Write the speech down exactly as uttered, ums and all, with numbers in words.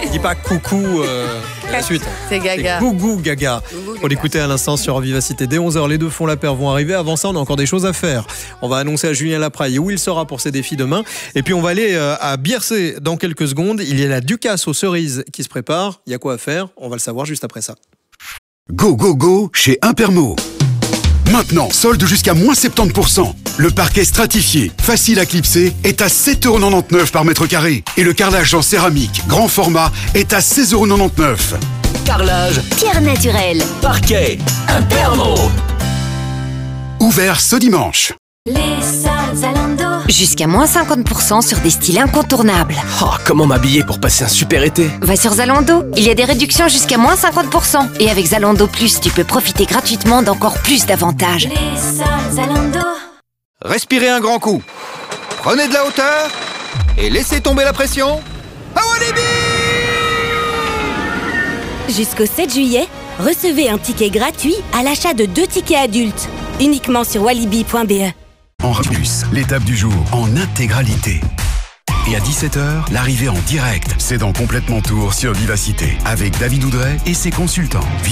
Il dit pas coucou euh, la suite. C'est Gaga. C'est Gougou Gaga. Gougou On Gaga. l'écoutait à l'instant sur Vivacité. Dès onze heures, les deux font la paire vont arriver. Avant ça, on a encore des choses à faire. On va annoncer à Julien Lapraille où il sera pour ses défis demain. Et puis on va aller euh, à Biercé dans quelques secondes. Il y a la Ducasse aux cerises qui se prépare. Il y a quoi à faire? On va le savoir juste après ça. Go, go, go chez Impermo. Maintenant, solde jusqu'à moins soixante-dix pour cent. Le parquet stratifié, facile à clipser, est à sept euros quatre-vingt-dix-neuf par mètre carré. Et le carrelage en céramique, grand format, est à seize euros quatre-vingt-dix-neuf. Carrelage, Pierre naturelle. parquet, Impermo. Ouvert ce dimanche. Les soldes Zalando. Jusqu'à moins cinquante pour cent sur des styles incontournables. Oh, comment m'habiller pour passer un super été? Va sur Zalando, il y a des réductions jusqu'à moins cinquante pour cent. Et avec Zalando Plus, tu peux profiter gratuitement d'encore plus d'avantages. Les soldes Zalando. Respirez un grand coup. Prenez de la hauteur et laissez tomber la pression. À Walibi! Jusqu'au sept juillet, recevez un ticket gratuit à l'achat de deux tickets adultes. Uniquement sur walibi point b e. En plus, l'étape du jour en intégralité. Et à dix-sept heures, l'arrivée en direct, c'est dans Complètement Tour sur Vivacité avec David Oudret et ses consultants.